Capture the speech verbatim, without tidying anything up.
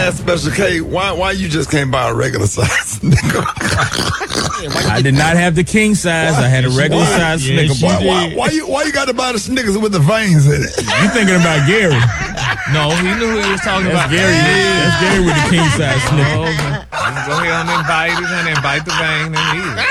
ask Special K, why why you just can't buy a regular size nigga? I did not have the king size. I had a regular size Yeah, Snicker why, bar. why, why you why you got to buy the Snickers with the veins in it? You thinking about Gary? No, he knew who he was talking That's about. Gary. That's Gary with the king size Snicker. Oh, okay. Go ahead on and bite it and then bite the vein and eat it.